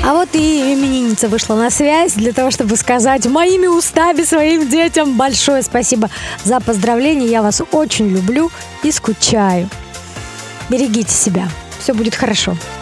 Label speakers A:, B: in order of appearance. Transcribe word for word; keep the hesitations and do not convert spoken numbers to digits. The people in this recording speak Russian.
A: А вот и именинница вышла на связь для того, чтобы сказать моими устами своим детям большое спасибо за поздравления. Я вас очень люблю и скучаю. Берегите себя. Все будет хорошо.